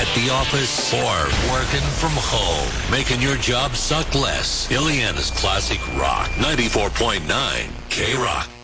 at the office or working from home, making your job suck less. Ileana's Classic Rock, 94.9 K-Rock.